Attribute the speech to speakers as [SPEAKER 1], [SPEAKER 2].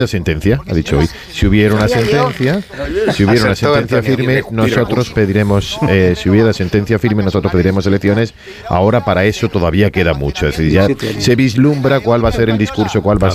[SPEAKER 1] sentencia, ha dicho hoy. Si hubiera una sentencia firme, nosotros pediremos, si hubiera sentencia firme, nosotros pediremos elecciones. Ahora para eso todavía queda mucho. Es decir, ya se vislumbra cuál va a ser el discurso, cuál va a